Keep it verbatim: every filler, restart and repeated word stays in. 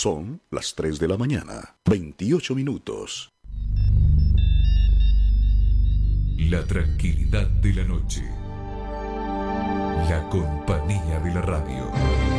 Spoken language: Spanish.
Son las tres de la mañana, veintiocho minutos. La tranquilidad de la noche. La compañía de la radio.